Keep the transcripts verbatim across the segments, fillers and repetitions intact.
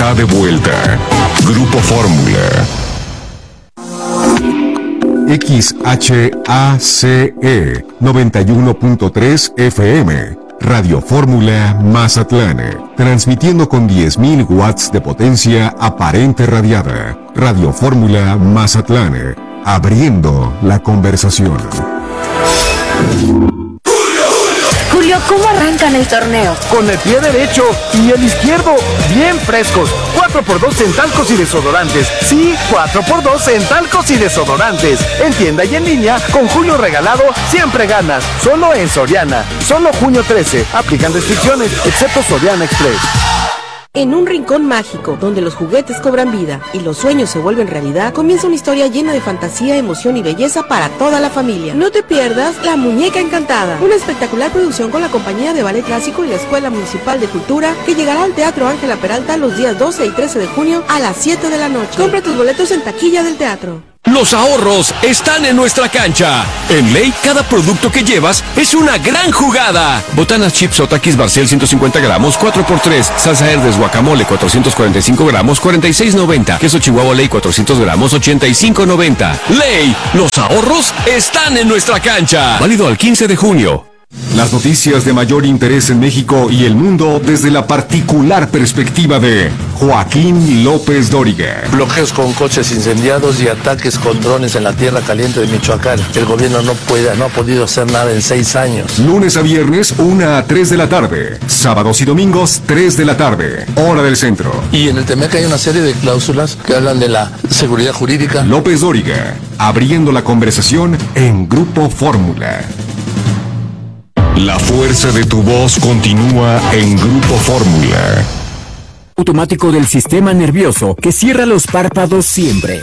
está de vuelta. Grupo Fórmula. X H A C E noventa y uno punto tres F M, Radio Fórmula Mazatlán, transmitiendo con diez mil watts de potencia aparente radiada. Radio Fórmula Mazatlán, abriendo la conversación. Julio, ¿cómo arrancan el torneo? Con el pie derecho y el izquierdo, bien frescos. cuatro por dos en talcos y desodorantes. Sí, cuatro por dos en talcos y desodorantes. En tienda y en línea, con Julio regalado, siempre ganas. Solo en Soriana. Solo junio trece. Aplican restricciones, excepto Soriana Express. En un rincón mágico, donde los juguetes cobran vida y los sueños se vuelven realidad, comienza una historia llena de fantasía, emoción y belleza para toda la familia. No te pierdas La Muñeca Encantada, una espectacular producción con la compañía de ballet clásico y la Escuela Municipal de Cultura, que llegará al Teatro Ángela Peralta los días doce y trece de junio a las siete de la noche. Compra tus boletos en taquilla del teatro. Los ahorros están en nuestra cancha. En Ley, cada producto que llevas es una gran jugada. Botanas chips o Takis Barcel ciento cincuenta gramos, cuatro por tres. Salsa Herdes guacamole cuatrocientos cuarenta y cinco gramos, cuarenta y seis noventa. Queso Chihuahua Ley cuatrocientos gramos, ochenta y cinco noventa. Ley, los ahorros están en nuestra cancha. Válido al quince de junio. Las noticias de mayor interés en México y el mundo desde la particular perspectiva de Joaquín López Dóriga. Bloqueos con coches incendiados y ataques con drones en la tierra caliente de Michoacán. El gobierno no puede, no ha podido hacer nada en seis años. Lunes a viernes, una a tres de la tarde. Sábados y domingos, tres de la tarde. Hora del centro. Y en el T M E C hay una serie de cláusulas que hablan de la seguridad jurídica. López Dóriga, abriendo la conversación en Grupo Fórmula. La fuerza de tu voz continúa en Grupo Fórmula. Automático del sistema nervioso que cierra los párpados siempre.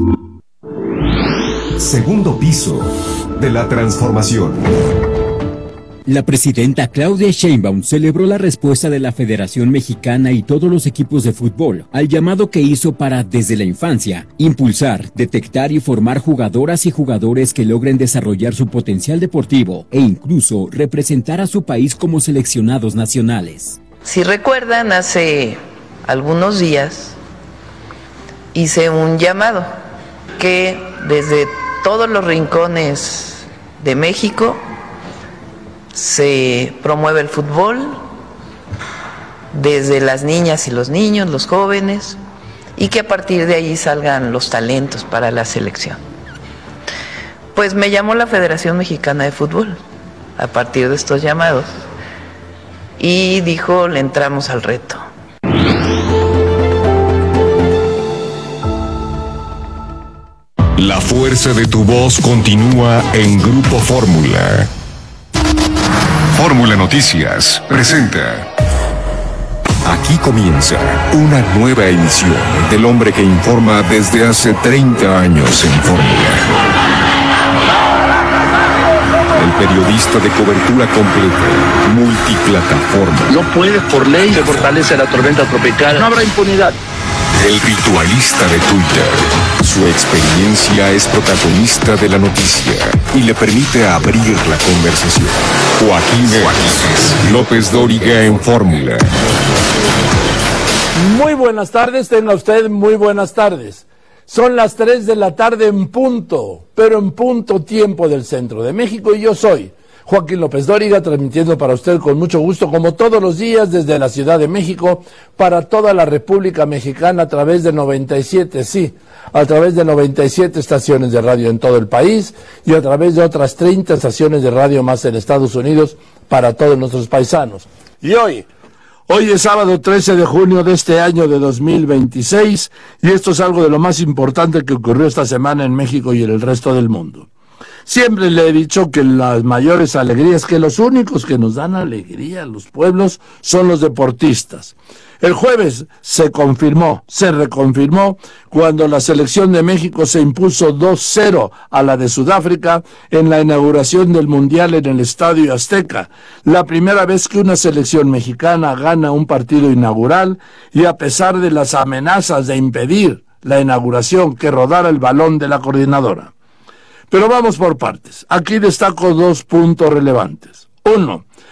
Segundo piso de la transformación. La presidenta Claudia Sheinbaum celebró la respuesta de la Federación Mexicana y todos los equipos de fútbol al llamado que hizo para, desde la infancia, impulsar, detectar y formar jugadoras y jugadores que logren desarrollar su potencial deportivo e incluso representar a su país como seleccionados nacionales. Si recuerdan, hace algunos días hice un llamado que desde todos los rincones de México se promueve el fútbol, desde las niñas y los niños, los jóvenes, y que a partir de ahí salgan los talentos para la selección. Pues me llamó la Federación Mexicana de Fútbol a partir de estos llamados y dijo, le entramos al reto. La fuerza de tu voz continúa en Grupo Fórmula. Fórmula Noticias presenta. Aquí comienza una nueva emisión del hombre que informa desde hace treinta años en Fórmula. El periodista de cobertura completa, multiplataforma. No puede, por ley, se fortalece la tormenta tropical. No habrá impunidad. El ritualista de Twitter. Su experiencia es protagonista de la noticia y le permite abrir la conversación. Joaquín Joaquín López Dóriga en Fórmula. Muy buenas tardes, tenga usted muy buenas tardes. Son las tres de la tarde en punto, pero en punto tiempo del centro de México, y yo soy Joaquín López Dóriga, transmitiendo para usted con mucho gusto, como todos los días, desde la Ciudad de México, para toda la República Mexicana, a través de noventa y siete, sí, a través de noventa y siete estaciones de radio en todo el país, y a través de otras treinta estaciones de radio más en Estados Unidos, para todos nuestros paisanos. Y hoy, hoy es sábado trece de junio de este año de dos mil veintiséis, y esto es algo de lo más importante que ocurrió esta semana en México y en el resto del mundo. Siempre le he dicho que las mayores alegrías, que los únicos que nos dan alegría a los pueblos son los deportistas. El jueves se confirmó, se reconfirmó, cuando la selección de México se impuso dos cero a la de Sudáfrica en la inauguración del Mundial en el Estadio Azteca. La primera vez que una selección mexicana gana un partido inaugural, y a pesar de las amenazas de impedir la inauguración, que rodara el balón de la coordinadora. Pero vamos por partes. Aquí destaco dos puntos relevantes. Uno,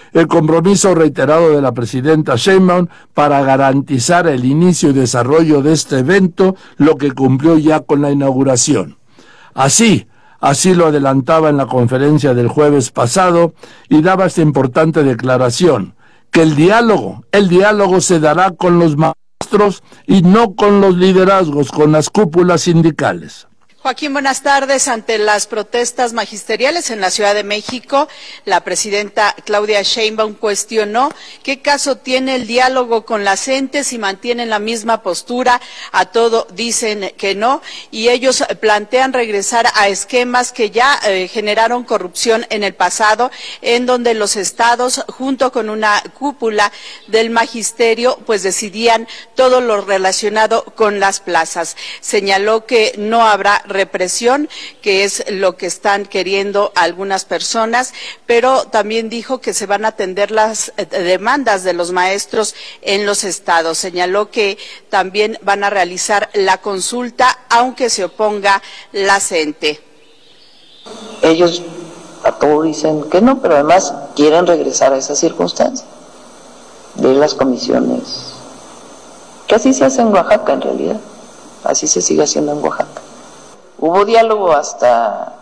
el compromiso reiterado de la presidenta Sheinbaum para garantizar el inicio y desarrollo de este evento, lo que cumplió ya con la inauguración. Así, así lo adelantaba en la conferencia del jueves pasado y daba esta importante declaración, que el diálogo, el diálogo se dará con los maestros y no con los liderazgos, con las cúpulas sindicales. Joaquín, buenas tardes. Ante las protestas magisteriales en la Ciudad de México, la presidenta Claudia Sheinbaum cuestionó qué caso tiene el diálogo con la CENTE si mantienen la misma postura. A todo dicen que no, y ellos plantean regresar a esquemas que ya eh, generaron corrupción en el pasado, en donde los estados, junto con una cúpula del magisterio, pues decidían todo lo relacionado con las plazas. Señaló que no habrá represión, que es lo que están queriendo algunas personas, pero también dijo que se van a atender las demandas de los maestros en los estados. Señaló que también van a realizar la consulta, aunque se oponga la CENTE. Ellos a todo dicen que no, pero además quieren regresar a esa circunstancia de las comisiones, que así se hace en Oaxaca en realidad, así se sigue haciendo en Oaxaca. Hubo diálogo hasta